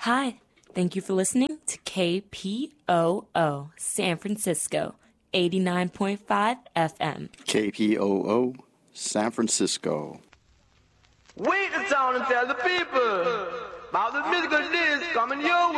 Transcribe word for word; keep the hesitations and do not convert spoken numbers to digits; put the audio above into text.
Hi, thank you for listening to K P O O San Francisco, eighty-nine point five F M. K P O O San Francisco. Wait the town and tell the people about the musical disc coming your way.